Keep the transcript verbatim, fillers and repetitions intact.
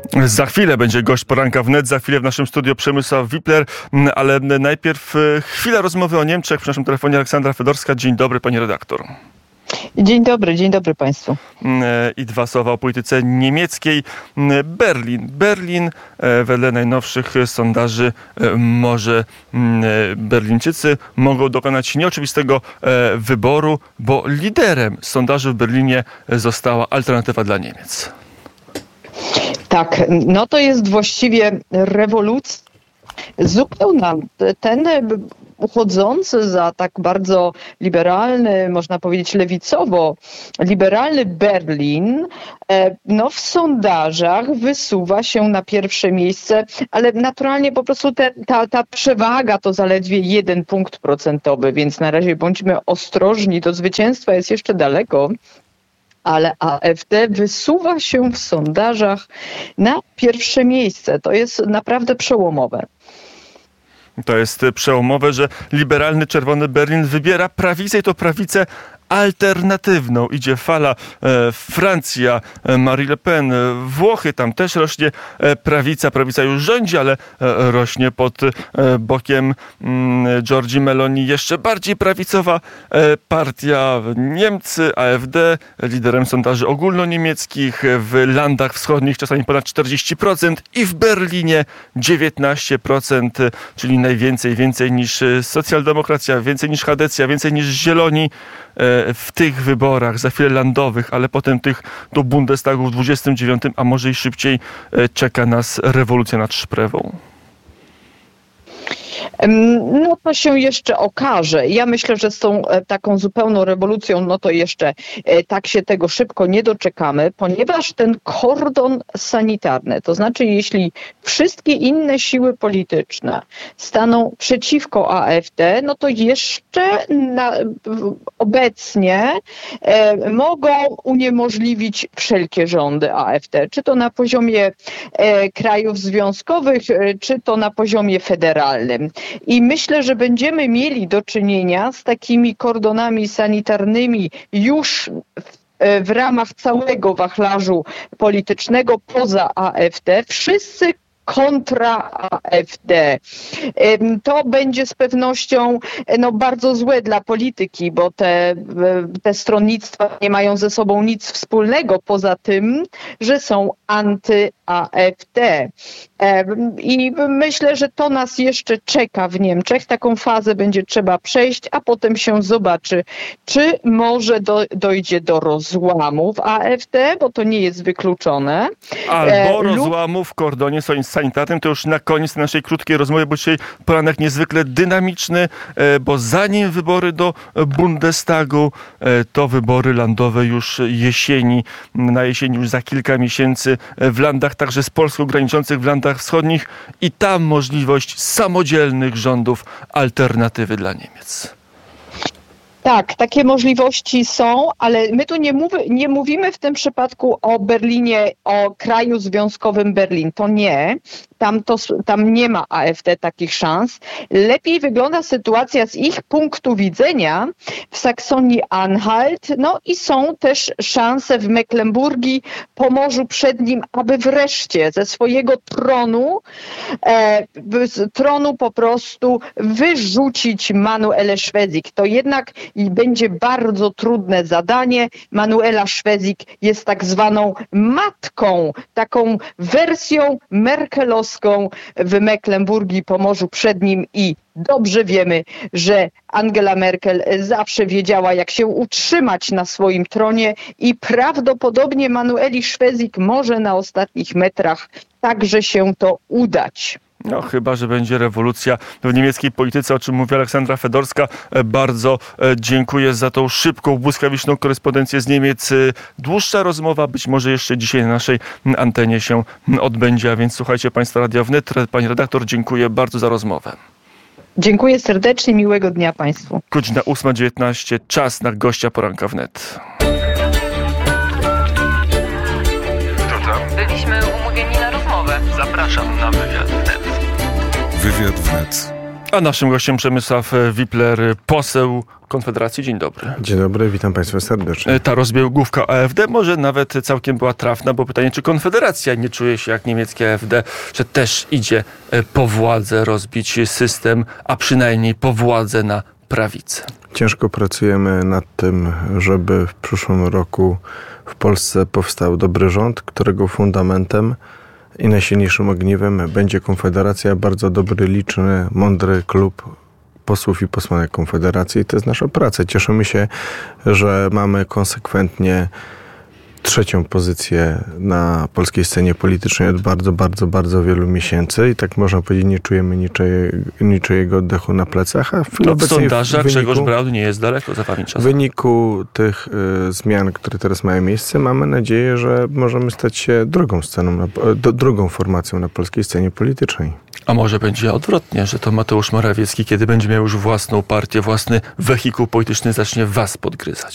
Za chwilę będzie gość Poranka Wnet, za chwilę w naszym studiu Przemysław Wipler, ale najpierw chwila rozmowy o Niemczech. Przy naszym telefonie Aleksandra Fedorska. Dzień dobry, pani redaktor. Dzień dobry, dzień dobry państwu. I dwa słowa o polityce niemieckiej. Berlin. Berlin wedle najnowszych sondaży może Berlińczycy mogą dokonać nieoczywistego wyboru, bo liderem sondaży w Berlinie została Alternatywa dla Niemiec. Tak, no to jest właściwie rewolucja zupełna. Ten uchodzący za tak bardzo liberalny, można powiedzieć lewicowo-liberalny Berlin, no w sondażach wysuwa się na pierwsze miejsce, ale naturalnie po prostu te, ta, ta przewaga to zaledwie jeden punkt procentowy, więc na razie bądźmy ostrożni, do zwycięstwa jest jeszcze daleko. Ale AfD wysuwa się w sondażach na pierwsze miejsce. To jest naprawdę przełomowe. To jest przełomowe, że liberalny Czerwony Berlin wybiera prawicę i to prawicę alternatywną. Idzie fala e, Francja, e, Marie Le Pen, e, Włochy, tam też rośnie e, prawica. Prawica już rządzi, ale e, rośnie pod e, bokiem mm, Giorgi Meloni jeszcze bardziej prawicowa e, partia. Niemcy, AfD, liderem sondaży ogólnoniemieckich, w landach wschodnich czasami ponad czterdzieści procent i w Berlinie dziewiętnaście procent, czyli najwięcej, więcej niż socjaldemokracja, więcej niż Chadecja, więcej niż Zieloni w tych wyborach, za chwilę landowych, ale potem tych do Bundestagu w dwudziestym dziewiątym, a może i szybciej, czeka nas rewolucja nad szprewą. No to się jeszcze okaże. Ja myślę, że z tą taką zupełną rewolucją, no to jeszcze tak się tego szybko nie doczekamy, ponieważ ten kordon sanitarny, to znaczy jeśli wszystkie inne siły polityczne staną przeciwko AfD, no to jeszcze na, obecnie e, mogą uniemożliwić wszelkie rządy AfD, czy to na poziomie e, krajów związkowych, e, czy to na poziomie federalnym. I myślę, że będziemy mieli do czynienia z takimi kordonami sanitarnymi już w, w ramach całego wachlarzu politycznego poza AfD. Wszyscy kontra AfD. To będzie z pewnością no, bardzo złe dla polityki, bo te, te stronnictwa nie mają ze sobą nic wspólnego poza tym, że są anty-AfD. I myślę, że to nas jeszcze czeka w Niemczech. Taką fazę będzie trzeba przejść, a potem się zobaczy, czy może do, dojdzie do rozłamu w AfD, bo to nie jest wykluczone. Albo rozłamu w kordonie sanitarnym. To już na koniec naszej krótkiej rozmowy, bo dzisiaj poranek niezwykle dynamiczny, bo zanim wybory do Bundestagu, to wybory landowe już jesieni, na jesieni już za kilka miesięcy w landach, także z Polską graniczących, w landach wschodnich i tam możliwość samodzielnych rządów Alternatywy dla Niemiec. Tak, takie możliwości są, ale my tu nie, mówi, nie mówimy w tym przypadku o Berlinie, o kraju związkowym Berlin. To nie. Tam, to, tam nie ma AfD takich szans. Lepiej wygląda sytuacja z ich punktu widzenia w Saksonii-Anhalt. No i są też szanse w Mecklenburgii, Pomorzu Przednim, aby wreszcie ze swojego tronu, e, z tronu po prostu wyrzucić Manuelę Schwesig. To jednak będzie bardzo trudne zadanie. Manuela Schwesig jest tak zwaną matką, taką wersją merkelowską w Mecklenburgii, Pomorzu Przednim i dobrze wiemy, że Angela Merkel zawsze wiedziała, jak się utrzymać na swoim tronie i prawdopodobnie Manueli Schwesig może na ostatnich metrach także się to udać. No chyba, że będzie rewolucja w niemieckiej polityce, o czym mówi Aleksandra Fedorska. Bardzo dziękuję za tą szybką, błyskawiczną korespondencję z Niemiec. Dłuższa rozmowa być może jeszcze dzisiaj na naszej antenie się odbędzie, a więc słuchajcie Państwo Radia Wnet. Pani redaktor, dziękuję bardzo za rozmowę. Dziękuję serdecznie, miłego dnia Państwu. Godzina ósma dziewiętnaście, czas na gościa Poranka Wnet. Byliśmy umówieni na rozmowę. Zapraszam na wywiad wnet. Wywiad wnet. A naszym gościem Przemysław Wipler, poseł Konfederacji. Dzień dobry. Dzień dobry, witam Państwa serdecznie. Ta rozbiegówka A F D może nawet całkiem była trafna, bo pytanie, czy Konfederacja nie czuje się jak niemieckie A F D, że też idzie po władzę rozbić system, a przynajmniej po władzę na prawicę. Ciężko pracujemy nad tym, żeby w przyszłym roku w Polsce powstał dobry rząd, którego fundamentem i najsilniejszym ogniwem będzie Konfederacja, bardzo dobry, liczny, mądry klub posłów i posłanek Konfederacji. I to jest nasza praca. Cieszymy się, że mamy konsekwentnie trzecią pozycję na polskiej scenie politycznej od bardzo, bardzo, bardzo wielu miesięcy i tak można powiedzieć, nie czujemy niczego, niczego oddechu na plecach. A w, no, w sondażach wyniku, Grzegorz Braun nie jest daleko za wami czasem. W wyniku tych y, zmian, które teraz mają miejsce, mamy nadzieję, że możemy stać się drugą sceną, na, do, drugą formacją na polskiej scenie politycznej. A może będzie odwrotnie, że to Mateusz Morawiecki, kiedy będzie miał już własną partię, własny wehikuł polityczny, zacznie was podgryzać?